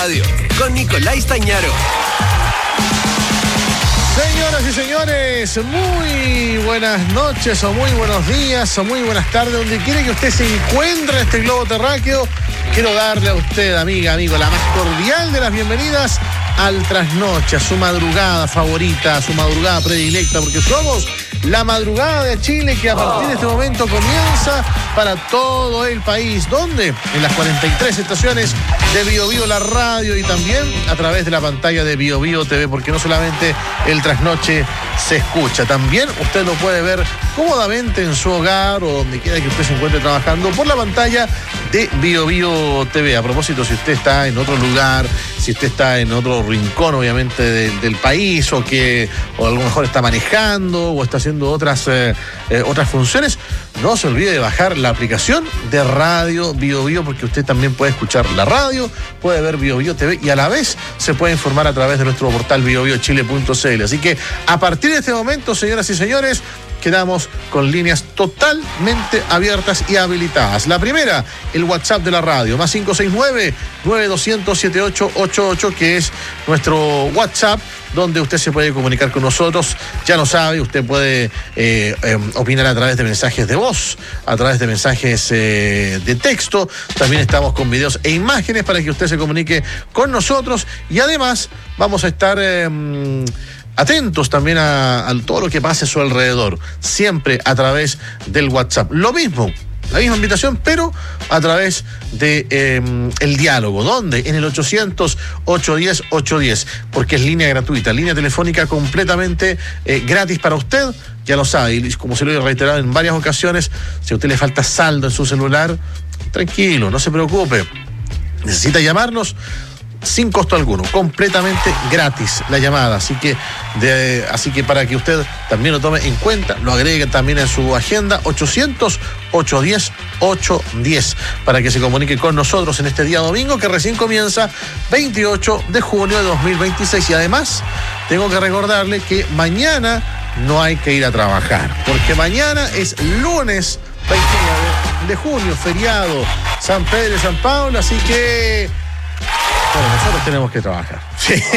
Radio, con Nicolás Stañaro. Señoras y señores, muy buenas noches, o muy buenos días, o muy buenas tardes, donde quiera que usted se encuentre en este globo terráqueo. Quiero darle a usted, amiga, amigo, la más cordial de las bienvenidas al trasnoche, a su madrugada favorita, a su madrugada predilecta, porque somos la madrugada de Chile, que a partir de este momento comienza para todo el país. ¿Dónde? En las 43 estaciones de Bio Bio, la radio, y también a través de la pantalla de Bio Bio TV, porque no solamente el trasnoche se escucha, también usted lo puede ver cómodamente en su hogar o donde quiera que usted se encuentre trabajando por la pantalla de Bio Bio TV. A propósito, si usted está en otro lugar, si usted está en otro rincón, obviamente, del país, o a lo mejor está manejando o está haciendo otras funciones, no se olvide de bajar la aplicación de Radio Bio Bio, porque usted también puede escuchar la radio, puede ver Bio Bio TV y a la vez se puede informar a través de nuestro portal biobiochile.cl. Así que a partir de este momento, señoras y señores, quedamos con líneas totalmente abiertas y habilitadas. La primera, el WhatsApp de la radio, más 569-9200-7888, que es nuestro WhatsApp, donde usted se puede comunicar con nosotros. Ya lo sabe, usted puede opinar a través de mensajes de voz, a través de mensajes de texto. También estamos con videos e imágenes para que usted se comunique con nosotros. Y además vamos a estar atentos también a todo lo que pase a su alrededor, siempre a través del WhatsApp. Lo mismo, la misma invitación, pero a través de el diálogo. ¿Dónde? En el 800-810-810, porque es línea gratuita, línea telefónica completamente gratis para usted. Ya lo sabe, y como se lo he reiterado en varias ocasiones, si a usted le falta saldo en su celular, tranquilo, no se preocupe. Necesita llamarnos sin costo alguno, completamente gratis la llamada, así que para que usted también lo tome en cuenta, lo agregue también en su agenda, 800-810-810, para que se comunique con nosotros en este día domingo, que recién comienza, 28 de junio de 2026, y además tengo que recordarle que mañana no hay que ir a trabajar, porque mañana es lunes 29 de junio, feriado, San Pedro y San Pablo, así que bueno, nosotros tenemos que trabajar. Sí.